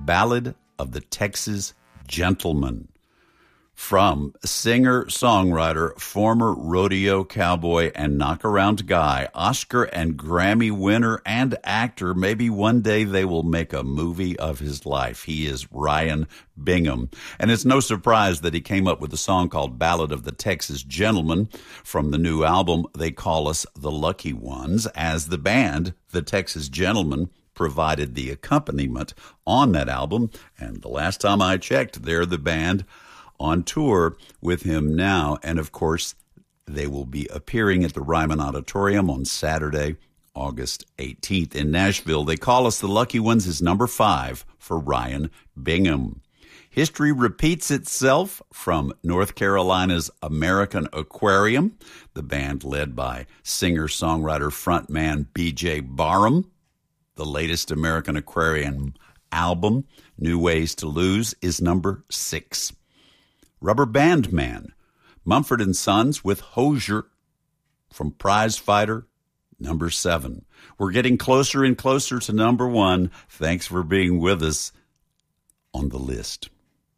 Ballad of the Texas Gentleman. From singer-songwriter, former rodeo cowboy, and knockaround guy, Oscar and Grammy winner and actor. Maybe one day they will make a movie of his life. He is Ryan Bingham. And it's no surprise that he came up with a song called Ballad of the Texas Gentleman from the new album, They Call Us the Lucky Ones, as the band, the Texas Gentlemen, provided the accompaniment on that album. And the last time I checked, they're the band on tour with him now. And of course, they will be appearing at the Ryman Auditorium on Saturday, August 18th in Nashville. They Call Us the Lucky Ones is number 5 for Ryan Bingham. History repeats itself from North Carolina's American Aquarium, the band led by singer-songwriter frontman B.J. Barham. The latest American Aquarium album, New Ways to Lose, is number 6. Rubber Band Man, Mumford & Sons with Hozier from Prize Fighter, number 7. We're getting closer and closer to number 1. Thanks for being with us on the list.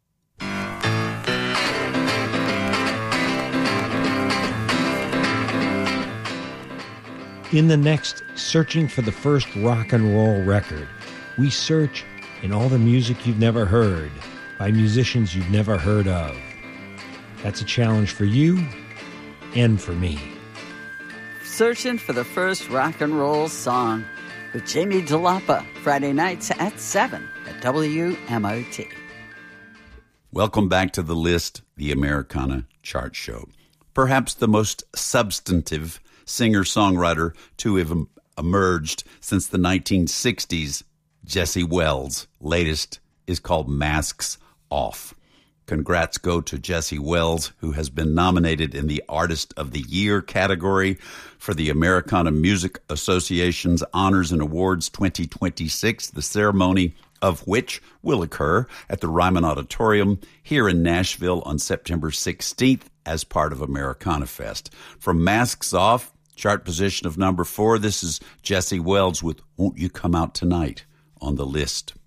In the next Searching for the First Rock and Roll Record, we search in all the music you've never heard by musicians you've never heard of. That's a challenge for you and for me. Searching for the First Rock and Roll Song with Jamie Jalapa, Friday nights at 7 at WMOT. Welcome back to The List, the Americana Chart Show. Perhaps the most substantive singer-songwriter to have emerged since the 1960s, Jesse Wells. Latest is called Masks Off. Congrats go to Jesse Wells, who has been nominated in the Artist of the Year category for the Americana Music Association's Honors and Awards 2026, the ceremony of which will occur at the Ryman Auditorium here in Nashville on September 16th as part of Americana Fest. From Masks Off, chart position of number 4, this is Jesse Wells with Won't You Come Out Tonight on the list.